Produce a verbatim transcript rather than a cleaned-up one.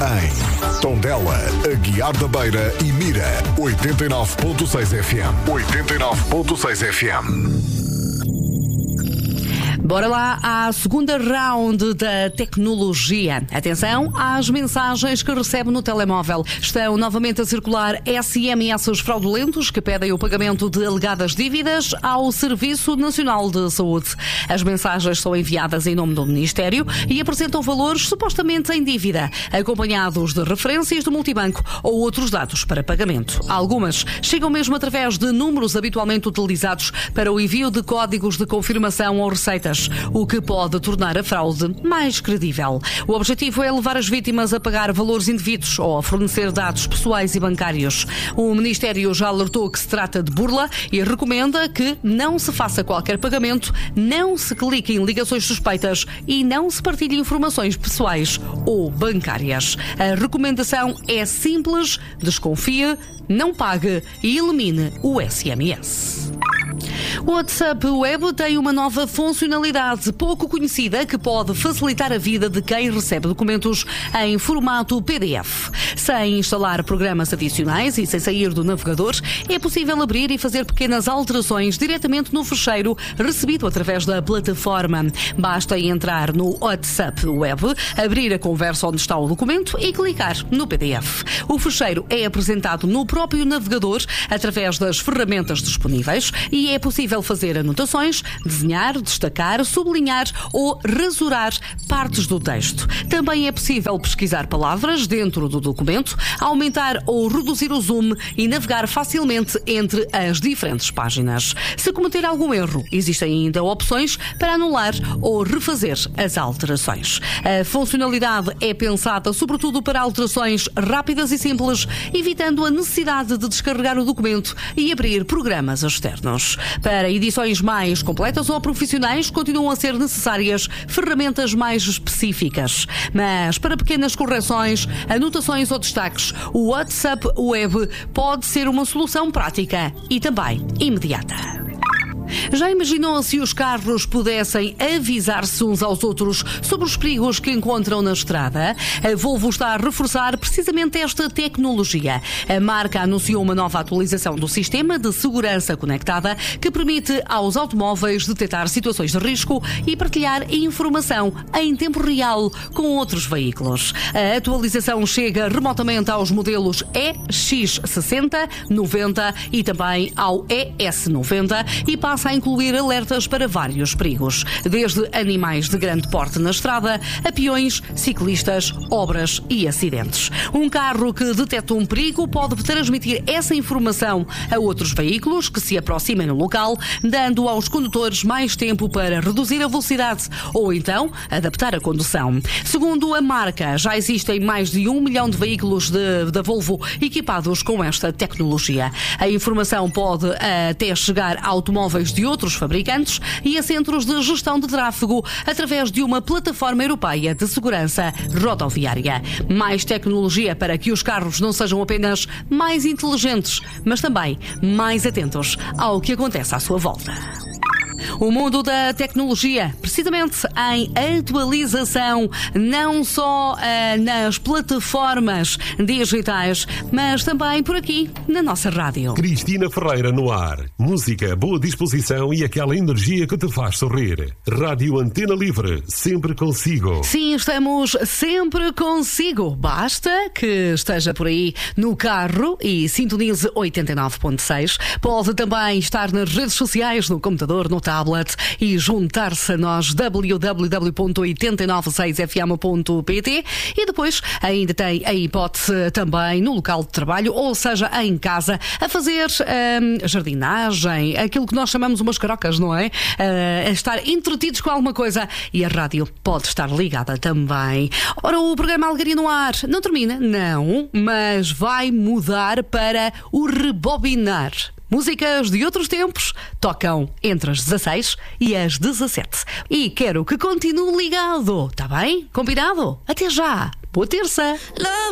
em Tondela, Aguiar da Beira e Mira. oitenta e nove ponto seis F M. oitenta e nove ponto seis F M. Bora lá à segunda round da tecnologia. Atenção às mensagens que recebe no telemóvel. Estão novamente a circular S M S fraudulentos que pedem o pagamento de alegadas dívidas ao Serviço Nacional de Saúde. As mensagens são enviadas em nome do Ministério e apresentam valores supostamente em dívida, acompanhados de referências do multibanco ou outros dados para pagamento. Algumas chegam mesmo através de números habitualmente utilizados para o envio de códigos de confirmação ou receitas, o que pode tornar a fraude mais credível. O objetivo é levar as vítimas a pagar valores indevidos ou a fornecer dados pessoais e bancários. O Ministério já alertou que se trata de burla e recomenda que não se faça qualquer pagamento, não se clique em ligações suspeitas e não se partilhe informações pessoais ou bancárias. A recomendação é simples: desconfie, não pague e elimine o S M S. O WhatsApp Web tem uma nova funcionalidade pouco conhecida que pode facilitar a vida de quem recebe documentos em formato P D F. Sem instalar programas adicionais e sem sair do navegador, é possível abrir e fazer pequenas alterações diretamente no fecheiro recebido através da plataforma. Basta entrar no WhatsApp Web, abrir a conversa onde está o documento e clicar no P D F. O fecheiro é apresentado no próprio navegador através das ferramentas disponíveis e é possível fazer anotações, desenhar, destacar, sublinhar ou rasurar partes do texto. Também é possível pesquisar palavras dentro do documento, aumentar ou reduzir o zoom e navegar facilmente entre as diferentes páginas. Se cometer algum erro, existem ainda opções para anular ou refazer as alterações. A funcionalidade é pensada sobretudo para alterações rápidas e simples, evitando a necessidade de descarregar o documento e abrir programas externos. Para edições mais completas ou profissionais, continuam a ser necessárias ferramentas mais específicas. Mas para pequenas correções, anotações ou destaques, o WhatsApp Web pode ser uma solução prática e também imediata. Já imaginou se os carros pudessem avisar-se uns aos outros sobre os perigos que encontram na estrada? A Volvo está a reforçar precisamente esta tecnologia. A marca anunciou uma nova atualização do sistema de segurança conectada que permite aos automóveis detectar situações de risco e partilhar informação em tempo real com outros veículos. A atualização chega remotamente aos modelos E X sessenta, noventa e também ao E S noventa e passa a incluir alertas para vários perigos, desde animais de grande porte na estrada a peões, ciclistas, obras e acidentes. Um carro que detecta um perigo pode transmitir essa informação a outros veículos que se aproximem no local, dando aos condutores mais tempo para reduzir a velocidade ou então adaptar a condução. Segundo a marca, já existem mais de um milhão de veículos de, da Volvo equipados com esta tecnologia. A informação pode até chegar a automóveis de outros fabricantes e a centros de gestão de tráfego através de uma plataforma europeia de segurança rodoviária. Mais tecnologia para que os carros não sejam apenas mais inteligentes, mas também mais atentos ao que acontece à sua volta. O mundo da tecnologia, precisamente em atualização, não só uh, nas plataformas digitais, mas também por aqui, na nossa rádio. Cristina Ferreira no ar. Música, boa disposição e aquela energia que te faz sorrir. Rádio Antena Livre, sempre consigo. Sim, estamos sempre consigo. Basta que esteja por aí no carro e sintonize oitenta e nove ponto seis. Pode também estar nas redes sociais, no computador, no tablet e juntar-se a nós w w w ponto oitenta e nove seis f m ponto p t e depois ainda tem a hipótese também no local de trabalho, ou seja, em casa, a fazer hum, jardinagem, aquilo que nós chamamos umas carocas, não é? Uh, a estar entretidos com alguma coisa e a rádio pode estar ligada também. Ora, o programa Algaria no Ar não termina, não, mas vai mudar para o rebobinar. Músicas de outros tempos tocam entre as dezasseis e as dezassete. E quero que continue ligado, tá bem? Combinado? Até já! Boa terça!